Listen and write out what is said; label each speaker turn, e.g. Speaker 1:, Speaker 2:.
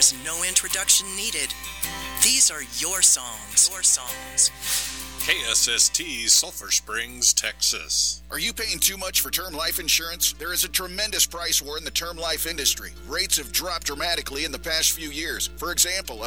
Speaker 1: There's no introduction needed. These are your songs. Your songs.
Speaker 2: KSST, Sulphur Springs, Texas.
Speaker 3: Are you paying too much for term life insurance? There is a tremendous price war in the term life industry. Rates have dropped dramatically in the past few years. For example,